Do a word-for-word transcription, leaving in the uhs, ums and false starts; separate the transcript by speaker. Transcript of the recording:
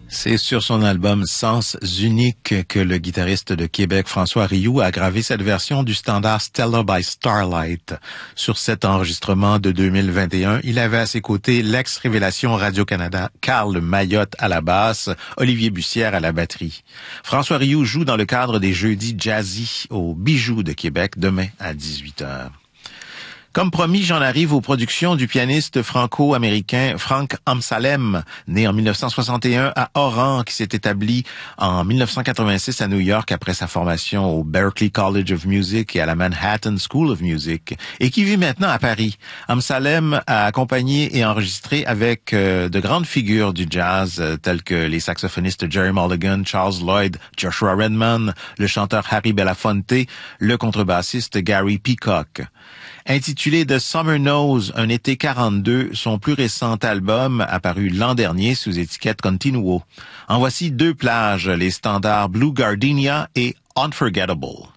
Speaker 1: C'est sur son album Sens Unique que le guitariste de Québec François Rioux a gravé cette version du standard Stellar by Starlight. Sur cet enregistrement de deux mille vingt et un, il avait à ses côtés l'ex-révélation Radio-Canada Carl Mayotte à la basse, Olivier Bussière à la batterie. François Rioux joue dans le cadre des Jeudis Jazzy au Bijou de Québec demain à dix-huit heures. Comme promis, j'en arrive aux productions du pianiste franco-américain Frank Amsalem, né en mille neuf cent soixante et un à Oran, qui s'est établi en mille neuf cent quatre-vingt-six à New York après sa formation au Berklee College of Music et à la Manhattan School of Music, et qui vit maintenant à Paris. Amsalem a accompagné et enregistré avec euh, de grandes figures du jazz, euh, tels que les saxophonistes Jerry Mulligan, Charles Lloyd, Joshua Redman, le chanteur Harry Belafonte, le contrebassiste Gary Peacock. Intitulé The Summer Knows, un été quarante-deux, son plus récent album apparu l'an dernier sous étiquette Continuo. En voici deux plages, les standards Blue Gardenia et Unforgettable.